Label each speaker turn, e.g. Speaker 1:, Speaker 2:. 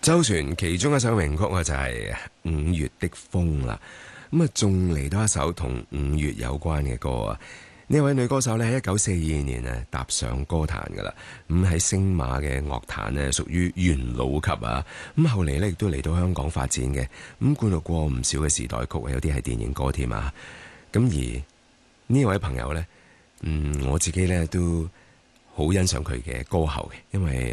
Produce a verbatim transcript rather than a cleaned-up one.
Speaker 1: 周璇其中一首名曲啊，就係《五月的風》啦。咁啊，仲嚟到一首同五月有關嘅歌啊。呢位女歌手咧喺一九四二年啊踏上歌壇噶啦，咁喺星馬嘅樂壇咧屬於元老級啊。咁後嚟咧亦都嚟到香港發展嘅，咁灌錄過唔少嘅時代曲，有啲係電影歌添啊。咁而呢位朋友咧，嗯，我自己咧都好欣賞佢嘅歌喉嘅，因為